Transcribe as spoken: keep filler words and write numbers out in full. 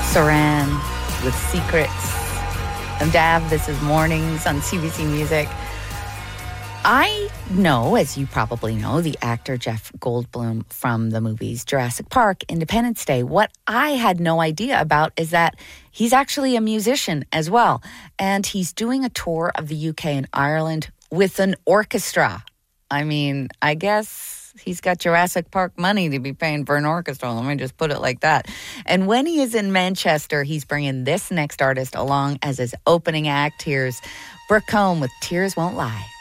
Saran with Secrets. I'm Dav. This is Mornings on C B C Music. I know, as you probably know, the actor Jeff Goldblum from the movies Jurassic Park, Independence Day. What I had no idea about is that he's actually a musician as well. And he's doing a tour of the U K and Ireland with an orchestra. I mean, I guess he's got Jurassic Park money to be paying for an orchestra. Let me just put it like that. And when he is in Manchester, he's bringing this next artist along as his opening act. Here's Brooke Combs with Tears Won't Lie.